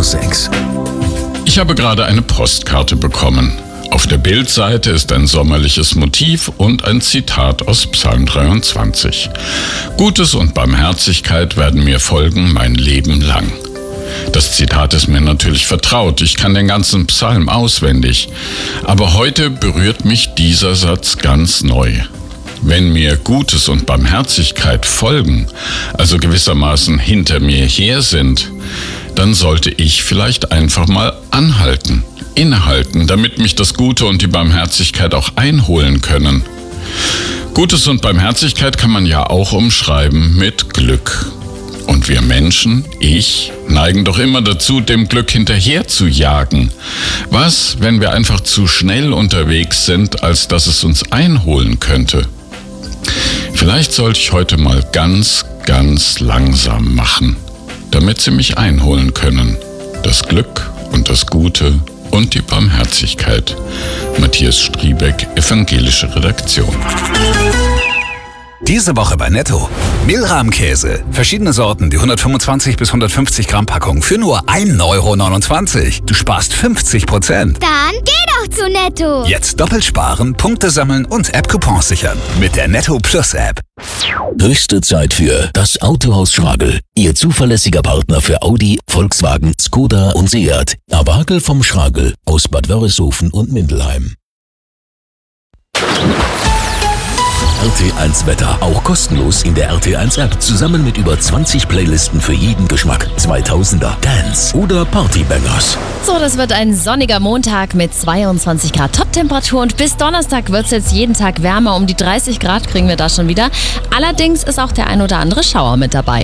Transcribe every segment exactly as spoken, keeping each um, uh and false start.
sechs. Ich habe gerade eine Postkarte bekommen. Auf der Bildseite ist ein sommerliches Motiv und ein Zitat aus Psalm dreiundzwanzig. Gutes und Barmherzigkeit werden mir folgen mein Leben lang. Das Zitat ist mir natürlich vertraut, ich kann den ganzen Psalm auswendig. Aber heute berührt mich dieser Satz ganz neu. Wenn mir Gutes und Barmherzigkeit folgen, also gewissermaßen hinter mir her sind, dann sollte ich vielleicht einfach mal anhalten, innehalten, damit mich das Gute und die Barmherzigkeit auch einholen können. Gutes und Barmherzigkeit kann man ja auch umschreiben mit Glück. Und wir Menschen, ich, neigen doch immer dazu, dem Glück hinterher zu jagen. Was, wenn wir einfach zu schnell unterwegs sind, als dass es uns einholen könnte? Vielleicht sollte ich heute mal ganz, ganz langsam machen, damit sie mich einholen können. Das Glück und das Gute und die Barmherzigkeit. Matthias Striebeck, Evangelische Redaktion. Diese Woche bei Netto. Milrahmkäse. Verschiedene Sorten, die hundertfünfundzwanzig bis hundertfünfzig Gramm Packung für nur ein Euro neunundzwanzig. Du sparst fünfzig Prozent. Dann geh doch zu Netto. Jetzt doppelt sparen, Punkte sammeln und App-Coupons sichern. Mit der Netto Plus App. Höchste Zeit für das Autohaus Schragel. Ihr zuverlässiger Partner für Audi, Volkswagen, Skoda und Seat. Aber Hackel vom Schragel aus Bad Wörishofen und Mindelheim. R T eins Wetter, auch kostenlos in der R T eins App, zusammen mit über zwanzig Playlisten für jeden Geschmack. zweitausender, Dance oder Partybangers. So, das wird ein sonniger Montag mit zweiundzwanzig Grad Top-Temperatur und bis Donnerstag wird es jetzt jeden Tag wärmer. Um die dreißig Grad kriegen wir da schon wieder. Allerdings ist auch der ein oder andere Schauer mit dabei.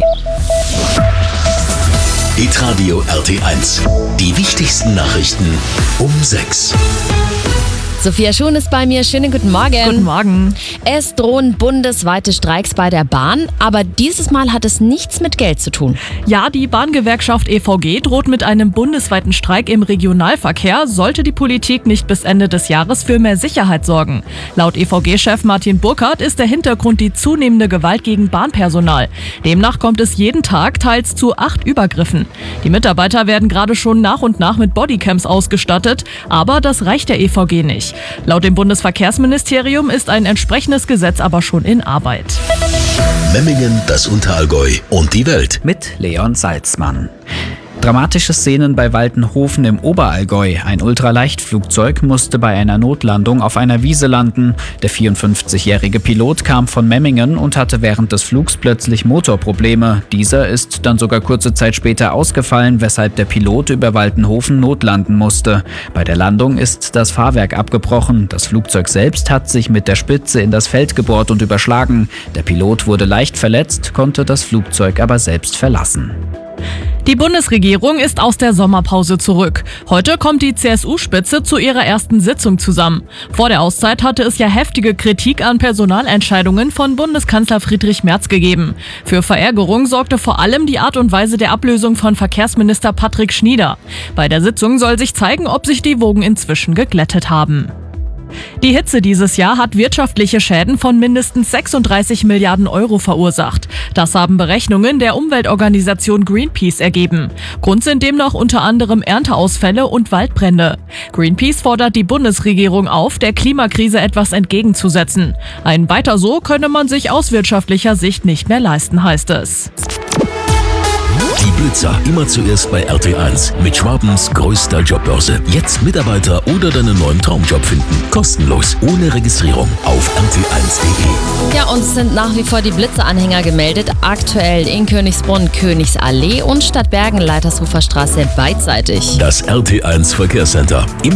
Hitradio R T eins. Die wichtigsten Nachrichten um sechs. Sophia Schuhn ist bei mir. Schönen guten Morgen. Guten Morgen. Es drohen bundesweite Streiks bei der Bahn, aber dieses Mal hat es nichts mit Geld zu tun. Ja, die Bahngewerkschaft E V G droht mit einem bundesweiten Streik im Regionalverkehr, sollte die Politik nicht bis Ende des Jahres für mehr Sicherheit sorgen. Laut E V G-Chef Martin Burkhardt ist der Hintergrund die zunehmende Gewalt gegen Bahnpersonal. Demnach kommt es jeden Tag teils zu acht Übergriffen. Die Mitarbeiter werden gerade schon nach und nach mit Bodycams ausgestattet, aber das reicht der E V G nicht. Laut dem Bundesverkehrsministerium ist ein entsprechendes Gesetz aber schon in Arbeit. Memmingen, das Unterallgäu und die Welt. Mit Leon Salzmann. Dramatische Szenen bei Waltenhofen im Oberallgäu. Ein Ultraleichtflugzeug musste bei einer Notlandung auf einer Wiese landen. Der vierundfünfzigjährige Pilot kam von Memmingen und hatte während des Flugs plötzlich Motorprobleme. Dieser ist dann sogar kurze Zeit später ausgefallen, weshalb der Pilot über Waltenhofen notlanden musste. Bei der Landung ist das Fahrwerk abgebrochen. Das Flugzeug selbst hat sich mit der Spitze in das Feld gebohrt und überschlagen. Der Pilot wurde leicht verletzt, konnte das Flugzeug aber selbst verlassen. Die Bundesregierung ist aus der Sommerpause zurück. Heute kommt die C S U-Spitze zu ihrer ersten Sitzung zusammen. Vor der Auszeit hatte es ja heftige Kritik an Personalentscheidungen von Bundeskanzler Friedrich Merz gegeben. Für Verärgerung sorgte vor allem die Art und Weise der Ablösung von Verkehrsminister Patrick Schnieder. Bei der Sitzung soll sich zeigen, ob sich die Wogen inzwischen geglättet haben. Die Hitze dieses Jahr hat wirtschaftliche Schäden von mindestens sechsunddreißig Milliarden Euro verursacht. Das haben Berechnungen der Umweltorganisation Greenpeace ergeben. Grund sind demnach unter anderem Ernteausfälle und Waldbrände. Greenpeace fordert die Bundesregierung auf, der Klimakrise etwas entgegenzusetzen. Ein Weiter so könne man sich aus wirtschaftlicher Sicht nicht mehr leisten, heißt es. Die Blitzer immer zuerst bei R T eins mit Schwabens größter Jobbörse. Jetzt Mitarbeiter oder deinen neuen Traumjob finden. Kostenlos, ohne Registrierung auf r t eins punkt d e. Ja, uns sind nach wie vor die Blitzeranhänger gemeldet. Aktuell in Königsbrunn, Königsallee und Stadtbergen, Leitershofer Straße beidseitig. Das R T eins Verkehrscenter. Immer